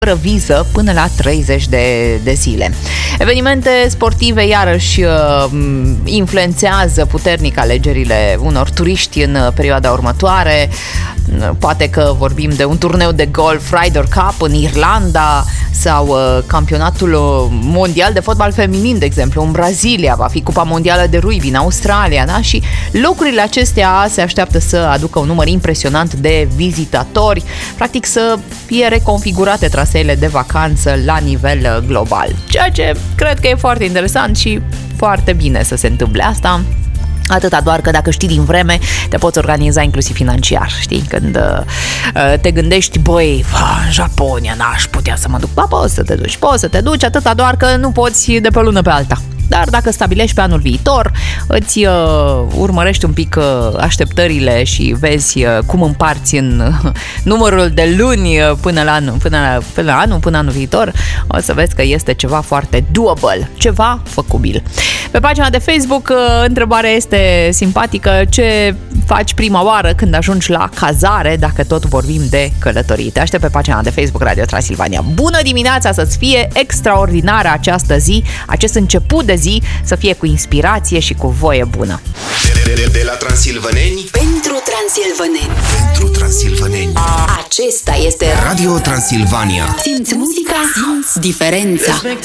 fără viză până la 30 de zile. Evenimente sportive iarăși influențează puternic alegerile unor turiști în perioada următoare. Poate că vorbim de un turneu de golf Ryder Cup în Irlanda sau campionatul mondial de fotbal feminin, de exemplu, în Brazilia, va fi Cupa Mondială de Rugby în Australia, da? Și locurile acestea se așteaptă să aducă un număr impresionant de vizitatori, practic să fie reconfigurate traseele de vacanță la nivel global. Ceea ce cred că e foarte interesant și foarte bine să se întâmple asta. Atâta doar că dacă știi din vreme, te poți organiza inclusiv financiar, știi? Când te gândești, băi, în Japonia n-aș putea să mă duc. Ba, poți să te duci, atâta doar că nu poți de pe o lună pe alta. Dar dacă stabilești pe anul viitor, îți urmărești un pic așteptările și vezi cum împarți în numărul de luni până anul viitor, o să vezi că este ceva foarte doable, ceva făcubil. Pe pagina de Facebook, întrebarea este simpatică: ce faci prima oară când ajungi la cazare, dacă tot vorbim de călătorii? Te aștept pe pagina de Facebook Radio Transilvania. Bună dimineața, să-ți fie extraordinară această zi, acest început de zi să fie cu inspirație și cu voie bună. De la transilvăneni pentru transilvăneni. Pentru transilvăneni. Acesta este Radio Transilvania. Simți muzica, simți diferența.